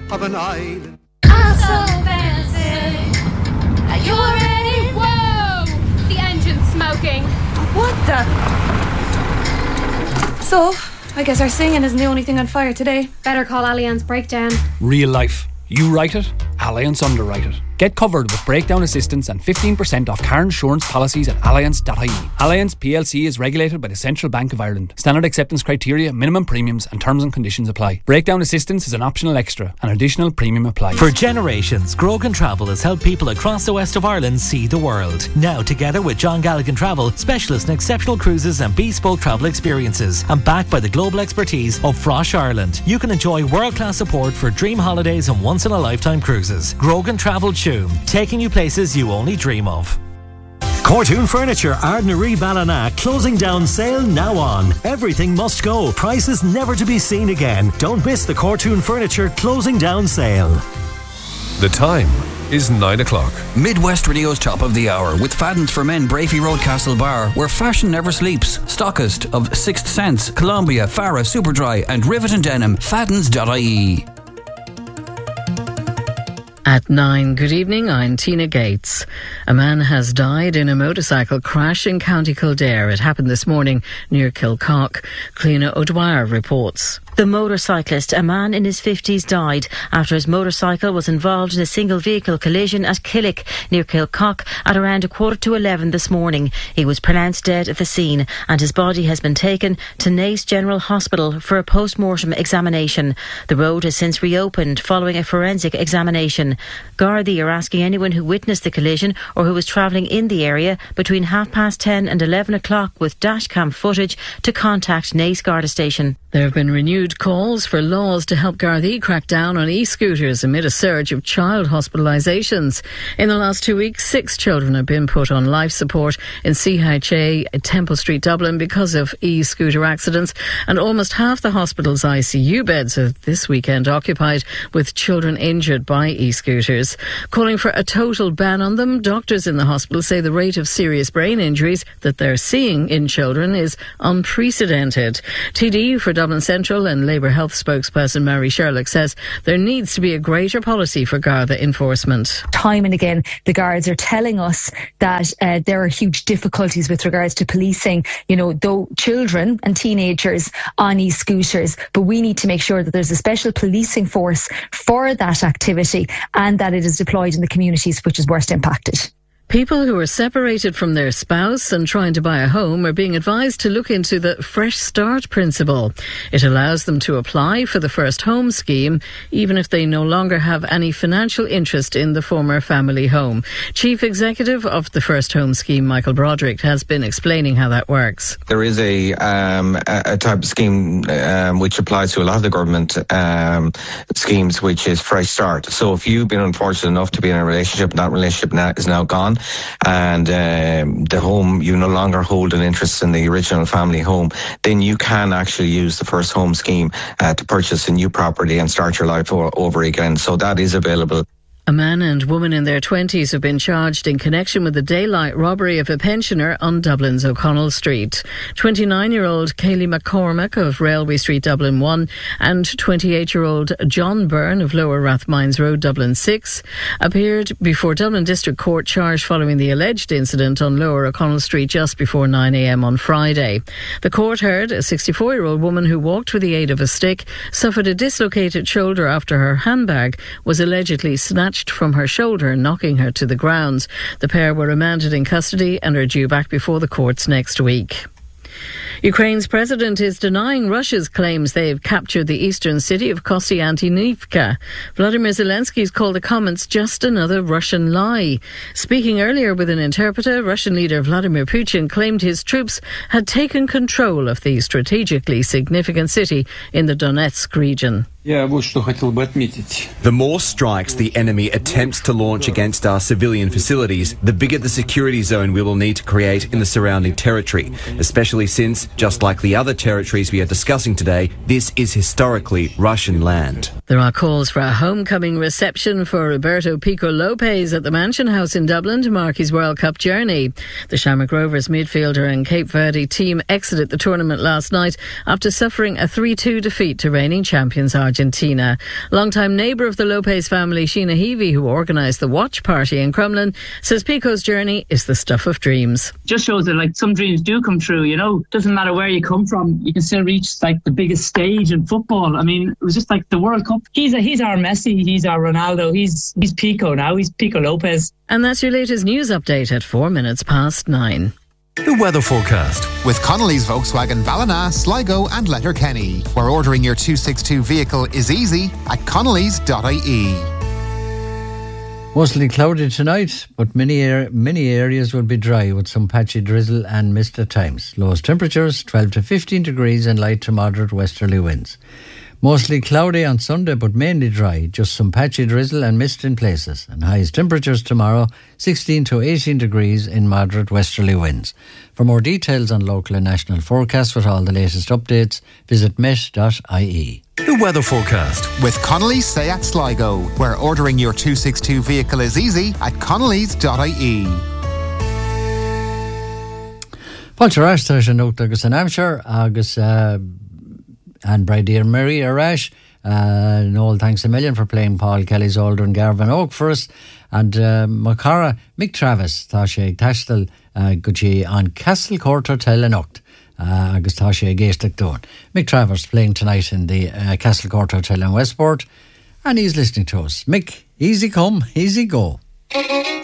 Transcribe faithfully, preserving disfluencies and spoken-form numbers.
of an island. I'm so fancy. Are you ready? Whoa! The engine's smoking. What the? So, I guess our singing isn't the only thing on fire today. Better call Allianz Breakdown. Real life. You write it, Allianz underwrite it. Get covered with breakdown assistance and fifteen percent off car insurance policies at allianz dot I E. Allianz P L C is regulated by the Central Bank of Ireland. Standard acceptance criteria, minimum premiums and terms and conditions apply. Breakdown assistance is an optional extra. An additional premium applies. For generations, Grogan Travel has helped people across the west of Ireland see the world. Now, together with John Galligan Travel, specialists in exceptional cruises and bespoke travel experiences, and backed by the global expertise of Frosh Ireland, you can enjoy world-class support for dream holidays and once-in-a-lifetime cruises. Grogan Travel Tuam, taking you places you only dream of. Cortoon Furniture, Ardnaree Ballina, closing down sale now on. Everything must go. Prices never to be seen again. Don't miss the Cortoon Furniture closing down sale. The time is nine o'clock. Midwest Radio's top of the hour with Fadden's for Men, Brafey Road, Castle Bar, where fashion never sleeps. Stockist of Sixth Sense, Columbia, Farah, Superdry and Rivet and Denim. Fadden's dot I E. At nine, good evening, I'm Tina Gates. A man has died in a motorcycle crash in County Kildare. It happened this morning near Kilcock. Cliona O'Dwyer reports. The motorcyclist, a man in his fifties, died after his motorcycle was involved in a single vehicle collision at Killick near Kilcock at around a quarter to eleven this morning. He was pronounced dead at the scene and his body has been taken to Naas General Hospital for a post-mortem examination. The road has since reopened following a forensic examination. Gardaí are asking anyone who witnessed the collision or who was travelling in the area between half past ten and eleven o'clock with dashcam footage to contact Naas Garda Station. There have been renewed calls for laws to help Gardaí crack down on e-scooters amid a surge of child hospitalisations. In the last two weeks, six children have been put on life support in C H A at Temple Street, Dublin, because of e-scooter accidents, and almost half the hospital's I C U beds are this weekend occupied with children injured by e-scooters. Calling for a total ban on them, doctors in the hospital say the rate of serious brain injuries that they're seeing in children is unprecedented. T D for Dublin Central and Labour Health spokesperson Mary Sherlock says there needs to be a greater policy for Garda enforcement. Time and again, the guards are telling us that uh, there are huge difficulties with regards to policing, you know, though children and teenagers on e-scooters, but we need to make sure that there's a special policing force for that activity and that it is deployed in the communities which is worst impacted. People who are separated from their spouse and trying to buy a home are being advised to look into the Fresh Start principle. It allows them to apply for the First Home scheme, even if they no longer have any financial interest in the former family home. Chief Executive of the First Home scheme, Michael Broderick, has been explaining how that works. There is a um, a type of scheme um, which applies to a lot of the government um, schemes, which is Fresh Start. So if you've been unfortunate enough to be in a relationship, and that relationship now is now gone, and um, the home, you no longer hold an interest in the original family home, then you can actually use the First Home scheme uh, to purchase a new property and start your life o- over again. So that is available. A man and woman in their twenties have been charged in connection with the daylight robbery of a pensioner on Dublin's O'Connell Street. twenty-nine-year-old Kaylee McCormack of Railway Street, Dublin one, and twenty-eight-year-old John Byrne of Lower Rathmines Road, Dublin six, appeared before Dublin District Court charged following the alleged incident on Lower O'Connell Street just before nine a.m. on Friday. The court heard a sixty-four-year-old woman who walked with the aid of a stick suffered a dislocated shoulder after her handbag was allegedly snatched from her shoulder, knocking her to the ground. The pair were remanded in custody and are due back before the courts next week. Ukraine's president is denying Russia's claims they've captured the eastern city of Kostyantynivka. Vladimir Zelensky's called the comments just another Russian lie. Speaking earlier with an interpreter, Russian leader Vladimir Putin claimed his troops had taken control of the strategically significant city in the Donetsk region. The more strikes the enemy attempts to launch against our civilian facilities, the bigger the security zone we will need to create in the surrounding territory, especially since Because, just like the other territories we are discussing today, this is historically Russian land. There are calls for a homecoming reception for Roberto Pico Lopez at the Mansion House in Dublin to mark his World Cup journey. The Shamrock Rovers midfielder and Cape Verde team exited the tournament last night after suffering a three two defeat to reigning champions Argentina. Longtime neighbour of the Lopez family, Sheena Heavey, who organised the watch party in Crumlin, says Pico's journey is the stuff of dreams. Just shows that like some dreams do come true, you know. Doesn't matter where you come from, you can still reach like the biggest stage in football. I mean, it was just like the World Cup. He's a, he's our Messi, he's our Ronaldo, he's he's Pico now, he's Pico Lopez. And that's your latest news update at four minutes past nine. The weather forecast with Connolly's Volkswagen Ballina, Sligo and Letterkenny, where ordering your two sixty-two vehicle is easy at connellys dot I E. Mostly cloudy tonight, but many er- many areas will be dry with some patchy drizzle and mist at times. Lowest temperatures twelve to fifteen degrees and light to moderate westerly winds. Mostly cloudy on Sunday, but mainly dry. Just some patchy drizzle and mist in places. And highest temperatures tomorrow sixteen to eighteen degrees in moderate westerly winds. For more details on local and national forecasts with all the latest updates, visit met dot I E. The weather forecast with Connolly's Seat Sligo, where ordering your two sixty-two vehicle is easy at connellys dot I E. Fáilte ráis tá sé nócht agus an Amshire agus uh, and Brady and Mary Arash. Uh, Noel, thanks a million for playing Paul Kelly's Older and Garvan Oak for us. And uh, Macara, Mick Travis, tá sé tastal uh, gucci on Castle Court Hotel in Ocht. Uh, agus tá sé géisteach dóin. Mick Travers playing tonight in the uh, Castle Court Hotel in Westport, and he's listening to us. Mick, easy come, easy go.